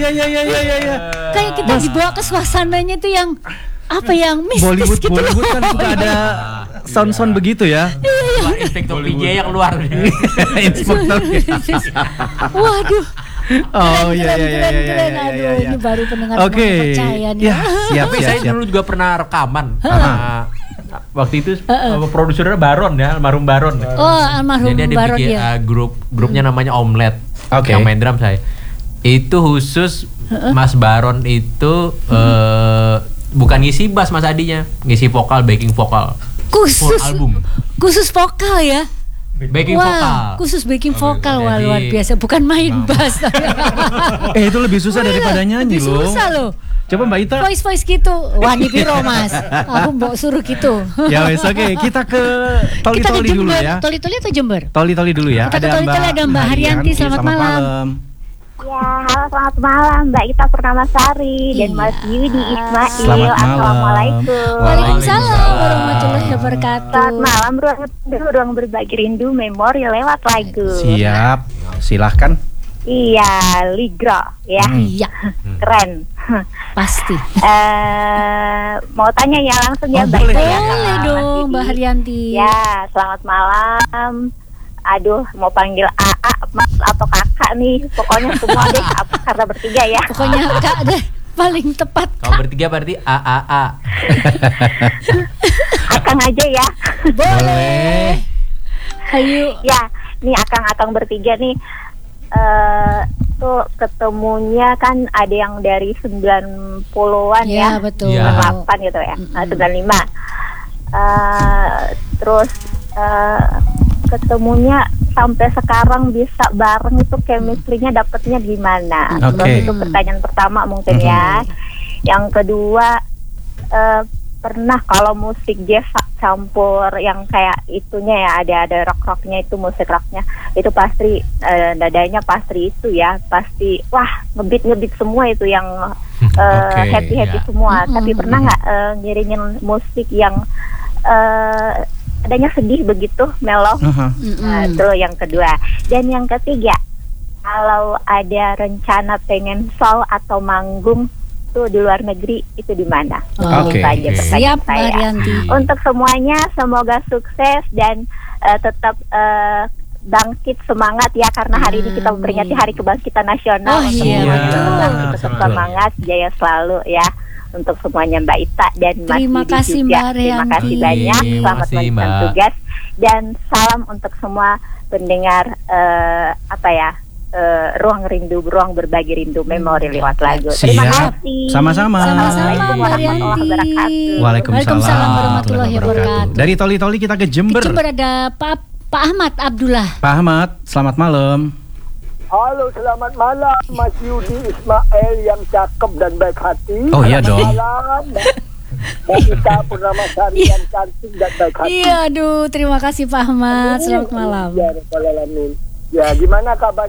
iya. Kayak kita dibawa ke suasananya tuh yang apa yang mistis gitu. Bollywood kan suka ada sound begitu ya. Inspektur PJ yang keluar. Inspektur. Waduh. Oh iya. Aduh, ini baru pendengar percaya nih. Ya, siap. Saya dulu juga pernah rekaman. Waktu itu produsernya Baron ya, almarhum Baron. Oh, almarhum Jadi ada Baron bikin ya. grupnya namanya Omelet. Oke. Yang main drum saya. Itu khusus Mas Baron itu bukan ngisi bass Mas Adinya, ngisi vokal, backing vokal. Khusus album. Khusus vokal ya. Backing vokal. Khusus backing vokal. Wah, luar biasa, bukan main bass. Itu lebih susah daripada nyanyi loh. Lebih susah loh. Coba Mbak Ita. Voice gitu. Wah, ini piro Mas. Aku mau suruh gitu. Ya wes, oke. Kita ke Toli-Toli dulu ya. Toli-Toli atau Jember? Toli-Toli dulu ya. Kita ke Toli-Toli, ada Mbak Haryanti. Selamat malam. Ya, halo, selamat malam Mbak Ita Purnamasari dan Mas Yudi Ismail. Selamat malam. Assalamualaikum. Waalaikumsalam warahmatullahi wabarakatuh. Selamat malam, ruang berbagi rindu memori lewat lagu. Siap, silahkan. Iya, Ligro ya. Iya, Keren. pasti. Mau tanya ya langsung ya Mbak boleh. Ita ya. Boleh dong Mbak Haryanti. Ya, selamat malam. Aduh, mau panggil AA, Mas atau Kakak nih. Pokoknya semua deh, karena bertiga ya. Pokoknya Kak deh paling tepat. Kalau bertiga berarti AAA. Akang aja ya. Boleh. Ayo. Ya, nih akang-akang bertiga nih. Tuh ketemunya kan ada yang dari 90-an ya. Ya, betul. 98 gitu ya. 95. Terus ketemunya sampai sekarang bisa bareng itu chemistry-nya dapetnya gimana? Oke. Terus itu pertanyaan pertama mungkin ya. Yang kedua, pernah kalau musik jazz campur yang kayak itunya ya, ada rock-rocknya itu, musik rocknya itu pasti dadanya pasti itu ya, pasti wah ngebeat semua itu yang happy semua. Tapi pernah nggak ngiringin musik yang adanya sedih begitu, mellow? Itu yang kedua. Dan yang ketiga, kalau ada rencana pengen show atau manggung tuh di luar negeri, itu di mana? Oke. Siap Mbak Haryanti. Untuk semuanya semoga sukses dan tetap bangkit semangat ya, karena hari ini kita memperingati Hari Kebangkitan Nasional. Oh iya, betul. Tetap semangat, jaya selalu ya. Untuk semuanya Mbak Ita dan Mas Terima Yudi kasih juga. Mbak Haryanti. Terima kasih banyak. Selamat melanjutkan tugas dan salam untuk semua pendengar ruang berbagi rindu memori lewat lagu. Terima kasih. Sama-sama. Sama-sama Mbak Haryanti. Waalaikumsalam warahmatullahi wabarakatuh. Dari Toli-Toli kita ke Jember. Ke Jember ada Pak Ahmad Abdullah. Pak Ahmad, selamat malam. Halo, selamat malam Mas Yudi Ismail yang cakep dan baik hati. Oh iya dong. Selamat malam Mbak Ita Purnamasari yang cantik dan baik hati. Iya, aduh, terima kasih Pak Ahmad. Selamat malam. Ya, gimana kabar?